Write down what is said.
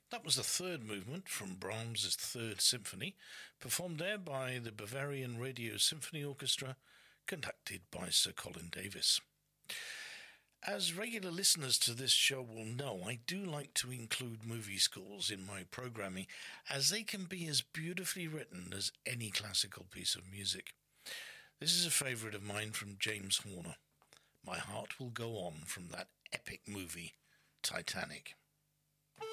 That was the third movement from Brahms' Third Symphony, performed there by the Bavarian Radio Symphony Orchestra, conducted by Sir Colin Davis. As regular listeners to this show will know, I do like to include movie scores in my programming, as they can be as beautifully written as any classical piece of music. This is a favourite of mine from James Horner. My Heart Will Go On, from that epic movie, Titanic.